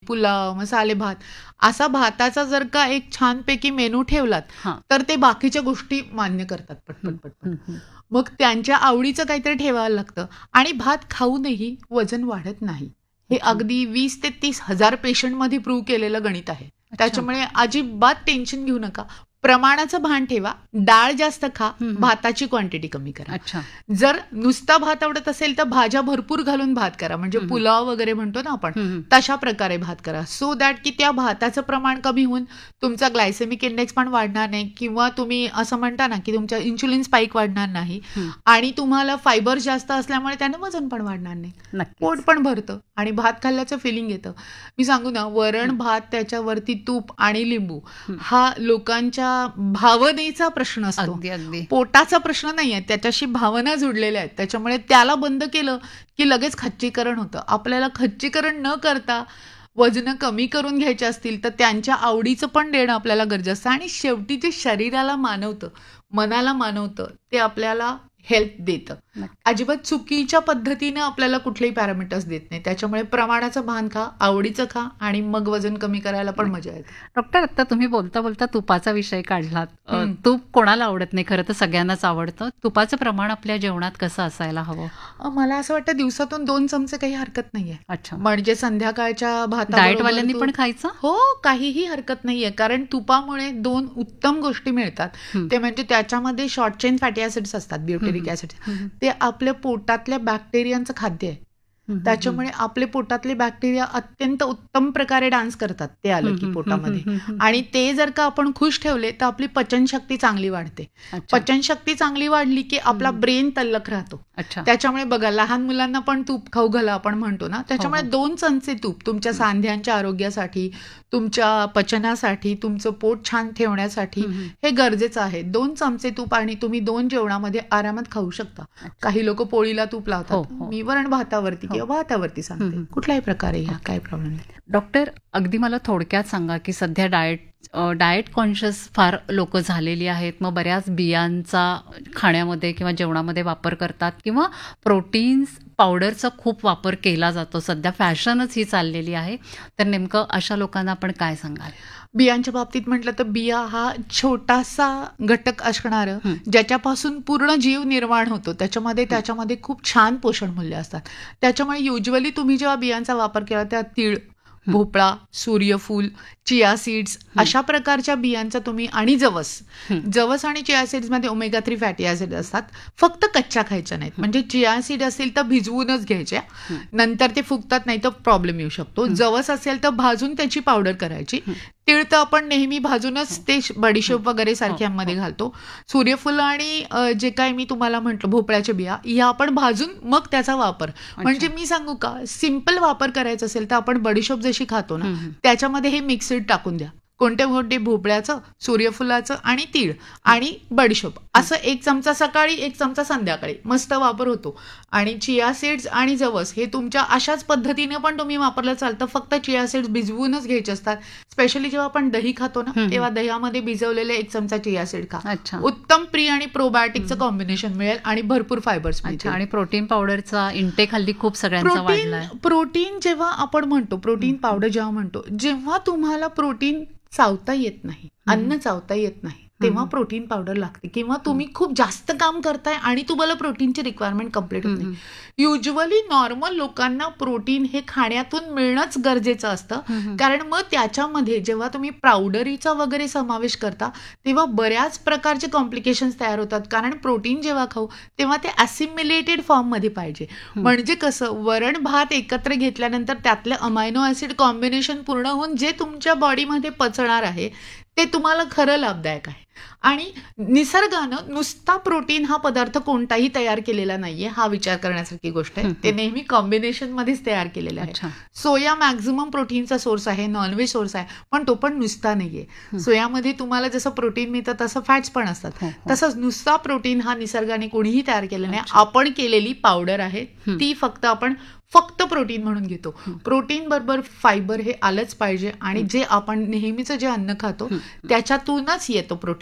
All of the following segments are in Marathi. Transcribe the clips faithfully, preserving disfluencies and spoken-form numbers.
पुलाव, मसाले भात, असा भाताचा जर का एक छानपैकी मेनू ठेवलात तर ते बाकीच्या गोष्टी मान्य करतात पटपट पटपट. मग त्यांच्या आवडीचं काहीतरी ठेवायला लागतं. आणि भात खाऊनही वजन वाढत नाही. हे अगदी वीस ते तीस हजार पेशंटमध्ये प्रूव्ह केलेलं गणित आहे. त्याच्यामुळे अजिबात टेन्शन घेऊ नका. प्रमाणाचं भान ठेवा. डाळ जास्त खा, भाताची क्वांटिटी कमी करा. जर नुसता भात आवडत असेल तर भाज्या भरपूर घालून भात करा, म्हणजे पुलाव वगैरे म्हणतो ना आपण, तशा प्रकारे भात करा. सो दॅट की त्या भाताचं प्रमाण कमी होऊन तुमचा ग्लायसेमिक इंडेक्स पण वाढणार नाही, किंवा तुम्ही असं म्हणता ना की तुमच्या इन्शुलिन स्पाइक वाढणार नाही, आणि तुम्हाला फायबर जास्त असल्यामुळे त्यानं वजन पण वाढणार नाही, पोट पण भरतं आणि भात खाल्ल्याचं फिलिंग येतं. मी सांगू ना, वरण भात त्याच्यावरती तूप आणि लिंबू हा लोकांच्या भावनेचा प्रश्न असतो, पोटाचा प्रश्न नाहीये, त्याच्याशी भावना जुडलेल्या आहेत. त्याच्यामुळे त्याला बंद केलं की लगेच खच्चीकरण होतं. आपल्याला खच्चीकरण न करता वजन कमी करून घ्यायचे असतील तर त्यांच्या आवडीचं पण देणं आपल्याला गरजेचं असतं. आणि शेवटी जे शरीराला मानवतं, मनाला मानवतं, ते आपल्याला हेल्थ देतं. अजिबात चुकीच्या पद्धतीने आपल्याला कुठलेही पॅरामीटर्स देत नाही. त्याच्यामुळे प्रमाणाचं भान खा, आवडीचं खा, आणि मग वजन कमी करायला पण मजा येते. डॉक्टर, आता तुम्ही बोलता बोलता तुपाचा विषय काढलात. तूप कोणाला आवडत नाही, खरं तर सगळ्यांनाच आवडतं. तुपाचं प्रमाण आपल्या जेवणात कसं असायला हवं? मला असं वाटतं दिवसातून दोन चमचे काही हरकत नाहीये. अच्छा, म्हणजे संध्याकाळच्या भात डाएटवाल्यांनी पण खायचं? हो, काहीही हरकत नाहीये. कारण तुपामुळे दोन उत्तम गोष्टी मिळतात. ते म्हणजे त्याच्यामध्ये शॉर्ट चेन फॅटी ऍसिड्स असतात, ब्युटेरिक ऍसिड. ते आपल्या पोटातल्या बॅक्टेरियांचं खाद्य आहे. त्याच्यामुळे आपले पोटातले बॅक्टेरिया अत्यंत उत्तम प्रकारे डान्स करतात ते आलं की पोटामध्ये. आणि ते जर का आपण खुश ठेवले तर आपली पचनशक्ती चांगली वाढते. पचनशक्ती चांगली वाढली की आपला ब्रेन तल्लख राहतो. त्याच्यामुळे बघा, लहान मुलांना पण तूप खाऊ घाला आपण म्हणतो ना, त्याच्यामुळे दोन चमचे तूप तुमच्या सांध्यांच्या आरोग्यासाठी, तुमच्या पचनासाठी, तुमचं पोट छान ठेवण्यासाठी हे गरजेचं आहे. दोन चमचे तूप आणि तुम्ही दोन जेवणामध्ये आरामात खाऊ शकता. काही लोक पोळीला तूप लावतात, मी वरण भातावरती किंवा भातावरती सांगते. कुठल्याही प्रकारे ह्या काही प्रॉब्लेम नाही. डॉक्टर, अगदी मला थोडक्यात सांगा की सध्या डाएट डाएट कॉन्शियस फार लोक झालेली आहेत. मग बऱ्याच बियांचा खाण्यामध्ये किंवा जेवणामध्ये वापर करतात, किंवा प्रोटीन्स पावडरचा खूप वापर केला जातो. सध्या फॅशनच ही चाललेली आहे. तर नेमकं अशा लोकांना आपण काय सांगाल? बियांच्या बाबतीत म्हटलं तर बिया हा छोटासा घटक असणार ज्याच्यापासून पूर्ण जीव निर्माण होतो. त्याच्यामध्ये त्याच्यामध्ये खूप छान पोषण मूल्य असतात. त्याच्यामुळे युजली तुम्ही जेव्हा बियांचा वापर केला त्या तीळ, भोपळा, सूर्यफूल, चिया सीड्स अशा प्रकारच्या बियांचा तुम्ही, आणि जवस जवस आणि चिया सीड्स मध्ये ओमेगा थ्री फॅटी ऍसिड असतात. फक्त कच्च्या खायच्या नाहीत. म्हणजे चिया सीड असेल तर भिजवूनच घ्यायच्या, नंतर ते फुगतात नाही तर प्रॉब्लेम येऊ शकतो. जवस असेल तर भाजून त्याची पावडर करायची. तीळ तर आपण नेहमी भाजूनच ते बडीशोप वगैरे सारख्यांमध्ये घालतो. सूर्यफूल आणि जे काय मी तुम्हाला म्हटलं भोपळ्याच्या बिया, या आपण भाजून मग त्याचा वापर. म्हणजे मी सांगू का, सिंपल वापर करायचा असेल तर आपण बडीशोप जशी खातो ना, त्याच्यामध्ये हे मिक्सड टाकून द्या. कोणते कोणते भोपळ्याचं, सूर्यफुलाचं आणि तीळ आणि बडीशोप असं एक चमचा सकाळी, एक चमचा संध्याकाळी, मस्त वापर होतो. आणि चिया सीड्स आणि जवस हे तुमच्या अशाच पद्धतीने पण तुम्ही वापरलं चालतं. फक्त चिया सीड्स भिजवूनच घ्यायचे असतात. स्पेशली जेव्हा आपण दही खातो ना, तेव्हा दह्यामध्ये भिजवलेले एक चमचा चिया सीड खा. उत्तम प्री आणि प्रोबायोटिकचं कॉम्बिनेशन मिळेल आणि भरपूर फायबर्स मिळतील. आणि प्रोटीन पावडरचा इंटेक हल्ली खूप सगळ्यांचा वाढलाय. प्रोटीन जेव्हा आपण म्हणतो, प्रोटीन पावडर जेव्हा म्हणतो, जेव्हा तुम्हाला प्रोटीन चावता येत नाही, अन्न चावता येत नाही, तेव्हा प्रोटीन पावडर लागते. किंवा तुम्ही खूप जास्त काम करताय आणि तुम्हाला प्रोटीनची रिक्वायरमेंट कम्प्लीट होत नाही. युजली नॉर्मल लोकांना प्रोटीन हे खाण्यातून मिळणंच गरजेचं असतं. कारण मग त्याच्यामध्ये जेव्हा तुम्ही पावडरीचा वगैरे समावेश करता तेव्हा बऱ्याच प्रकारचे कॉम्प्लिकेशन्स तयार होतात. कारण प्रोटीन जेव्हा खाऊ तेव्हा ते असिम्युलेटेड फॉर्ममध्ये पाहिजे. म्हणजे कसं, वरण भात एकत्र घेतल्यानंतर त्यातलं अमायनो ऍसिड कॉम्बिनेशन पूर्ण होऊन जे तुमच्या बॉडीमध्ये पचणार आहे ते तुम्हाला खरं लाभदायक आहे. आणि निसर्गानं नुसता प्रोटीन हा पदार्थ कोणताही तयार केलेला नाहीये, हा विचार करण्यासारखी गोष्ट आहे. ते नेहमी कॉम्बिनेशन मध्येच तयार केलेलं आहे. सोया मॅक्झिमम प्रोटीनचा सोर्स आहे, नॉनव्हेज सोर्स आहे, पण तो पण नुसता नाहीये. सोयामध्ये तुम्हाला जसं प्रोटीन मिळतं तसं फॅट्स पण असतात. तसंच नुसता प्रोटीन हा निसर्गाने कोणीही तयार केला नाही, आपण केलेली पावडर आहे ती. फक्त आपण फक्त प्रोटीन म्हणून घेतो. प्रोटीन बरोबर फायबर हे आलंच पाहिजे. आणि जे आपण नेहमीचं जे अन्न खातो त्याच्यातूनच येतो प्रोटीन.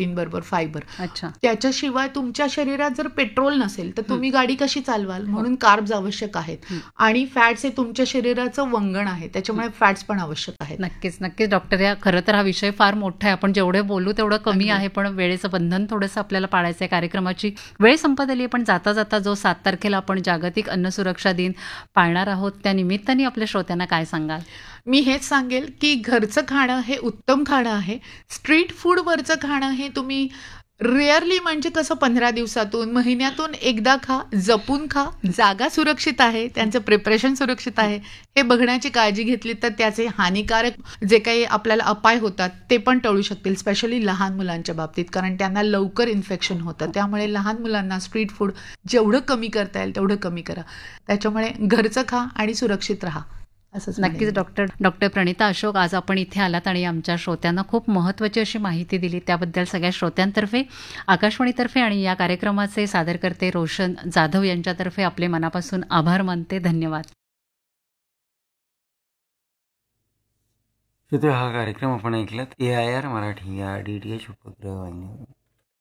प्रोटीन बरोबर फायबर. अच्छा. त्याच्याशिवाय तुमच्या शरीरात जर पेट्रोल नसेल तर तुम्ही गाडी कशी चालवाल, म्हणून कार्ब्स आवश्यक आहेत. आणि फॅट्स हे तुमच्या शरीराचं वंगण आहे, त्याच्यामुळे फॅट्स पण आवश्यक आहेत. नक्कीच नक्कीच डॉक्टर, या खरं तर हा विषय फार मोठा आहे, आपण जेवढे बोलू तेवढं कमी आहे, पण वेळेचं बंधन थोडंसं आपल्याला पाळायचं आहे. कार्यक्रमाची वेळ संपत आली, पण जाता जाता जो सात तारखेला आपण जागतिक अन्न सुरक्षा दिन पाळणार आहोत, त्या निमित्ताने आपल्या श्रोत्यांना काय सांगाल? मी हेच सांगेल की घरचं खाणं हे उत्तम खाणं आहे. स्ट्रीट फूडवरचं खाणं हे तुम्ही रेअरली, म्हणजे कसं पंधरा दिवसातून महिन्यातून एकदा खा, जपून खा. जागा सुरक्षित आहे, त्यांचं प्रिपरेशन सुरक्षित आहे हे बघण्याची काळजी घेतली तर त्याचे हानिकारक जे काही आपल्याला अपाय होतात ते पण टळू शकतील, स्पेशली लहान मुलांच्या बाबतीत, कारण त्यांना लवकर इन्फेक्शन होतं. त्यामुळे लहान मुलांना स्ट्रीट फूड जेवढं कमी करता येईल तेवढं कमी करा. त्याच्यामुळे घरचं खा आणि सुरक्षित राहा. नक्कीच डॉक्टर डॉक्टर प्रणिता अशोक, आज आपण इथे आलात आणि आमच्या श्रोत्यांना खूप महत्त्वाची अशी माहिती दिली, त्याबद्दल सगळ्या श्रोत्यांतर्फे, आकाशवाणीतर्फे आणि या कार्यक्रमाचे सादरकर्ते रोशन जाधव यांच्यातर्फे आपले मनापासून आभार मानते. धन्यवाद. हा कार्यक्रम आपण ऐकलात ए आय आर मराठी या डी टी एच उपग्रह वाहिनीवर.